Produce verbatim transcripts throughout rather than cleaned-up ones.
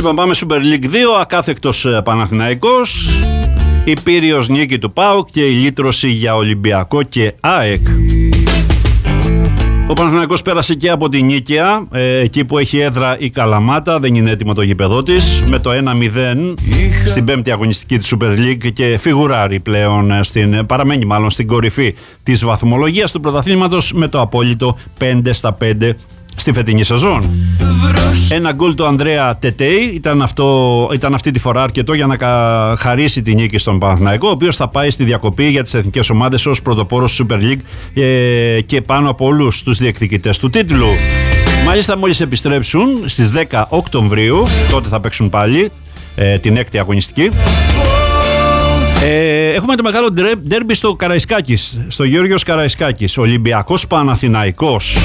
Λοιπόν, πάμε Super League δύο, ακάθεκτος Παναθηναϊκός, η Πύριος νίκη του ΠΑΟΚ και η λύτρωση για Ολυμπιακό και ΑΕΚ. Ο Παναθηναϊκός πέρασε και από την Νίκαια, ε, εκεί που έχει έδρα η Καλαμάτα, δεν είναι έτοιμο το γήπεδό της, με το ένα μηδέν στην πέμπτη αγωνιστική της Super League και φιγουράρει πλέον, στην, παραμένει μάλλον στην κορυφή της βαθμολογίας του πρωταθλήματος με το απόλυτο πέντε στα πέντε στη φετινή σεζόν. Ένα γκολ του Ανδρέα Τετέι ήταν, αυτό, ήταν αυτή τη φορά αρκετό για να χαρίσει τη νίκη στον Παναθηναϊκό, ο οποίος θα πάει στη διακοπή για τις εθνικές ομάδες ως πρωτοπόρος Super League ε, και πάνω από όλους τους διεκδικητές του τίτλου. Μάλιστα, μόλις επιστρέψουν στις δέκα Οκτωβρίου, τότε θα παίξουν πάλι ε, την έκτη αγωνιστική. Ε, έχουμε το μεγάλο ντέρμπι στο Καραϊσκάκης, στο Γεώργιος Καραϊσκάκης, Ολυμπιακός Παναθηναϊκός.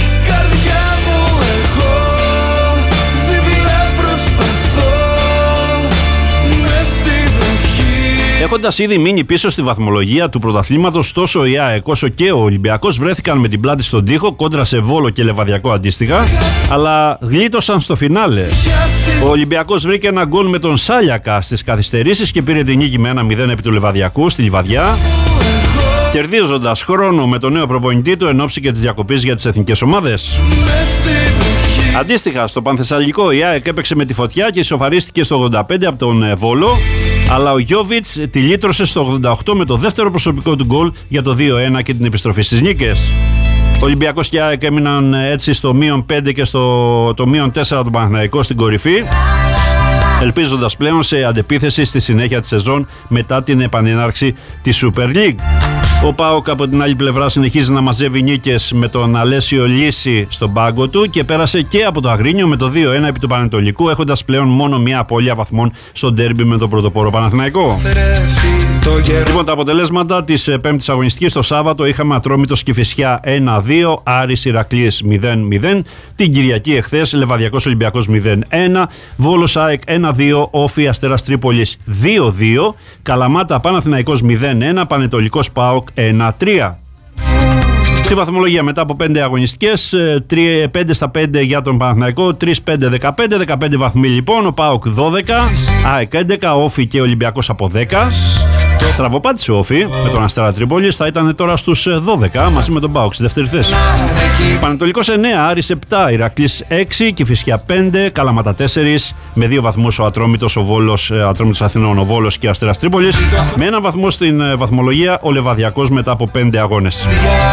Έχοντας ήδη μείνει πίσω στη βαθμολογία του πρωταθλήματος, τόσο η ΑΕΚ όσο και ο Ολυμπιακός βρέθηκαν με την πλάτη στον τοίχο κόντρα σε Βόλο και Λεβαδιακό αντίστοιχα, αλλά γλίτωσαν στο φινάλε. Ο Ολυμπιακός βρήκε ένα γκολ με τον Σάλιακα στις καθυστερήσεις και πήρε την νίκη με ένα μηδέν επί του Λεβαδιακού στη Λιβαδιά, κερδίζοντας χρόνο με τον νέο προπονητή του εν ώψη και της διακοπής για τις εθνικές ομάδες. Αντίστοιχα, στο Πανθεσσαλικό η ΑΕΚ έπαιξε με τη Φωτιά και ισοφαρίστηκε στο ογδόντα πέντε από τον Βόλο, αλλά ο Γιόβιτς τη λύτρωσε στο ογδόντα οκτώ με το δεύτερο προσωπικό του γκολ για το δύο ένα και την επιστροφή στις νίκες. Ο Ολυμπιακός και η ΑΕΚ έμειναν έτσι στο μείον πέντε και στο το μείον τέσσερα του Παναθηναϊκού στην κορυφή, ελπίζοντας πλέον σε αντεπίθεση στη συνέχεια της σεζόν μετά την επανενάρξη της Super League. Ο ΠΑΟΚ από την άλλη πλευρά συνεχίζει να μαζεύει νίκες με τον Αλέσιο Λύση στον πάγκο του και πέρασε και από το Αγρίνιο με το δύο ένα επί του Πανετολικού, έχοντας πλέον μόνο μία απώλεια βαθμών στο ντέρμπι με τον πρωτοπόρο Παναθηναϊκό. Λοιπόν, τα αποτελέσματα της πέμπτης αγωνιστικής το Σάββατο είχαμε Ατρόμητος Κηφισιά ένα δύο, Άρης Ηρακλής μηδέν μηδέν, την Κυριακή εχθές Λεβαδιακός Ολυμπιακός μηδέν ένα, Βόλος ΑΕΚ ένα δύο, Όφη Αστέρας Τρίπολης δύο δύο, Καλαμάτα Παναθηναϊκός μηδέν ένα, Πανετολικός ΠΑΟΚ ένα τρία. Στη βαθμολογία μετά από πέντε αγωνιστικές, πέντε στα πέντε για τον Παναθηναϊκό, τρία πέντε δεκαπέντε, δεκαπέντε βαθμοί λοιπόν, ο ΠΑΟΚ δώδεκα, ΑΕΚ έντεκα, Όφη και Ολυμπιακός από δέκα. Στραβοπάτησε ο Όφη με τον Αστέρα Τρίπολης, θα ήταν τώρα στους δώδεκα μαζί με τον ΠΑΟΚ στη δεύτερη θέση. Πανετολικός εννέα, Άρης επτά, Ηρακλής έξι, Κηφισιά πέντε, Καλαμάτα τέσσερα, με δύο βαθμούς ο Ατρόμητος, ο Βόλος, Ατρόμητος Αθηνών, ο Βόλος και ο Αστέρας Τρίπολης, με έναν βαθμό στην βαθμολογία ο Λεβαδιακός μετά από πέντε αγώνες.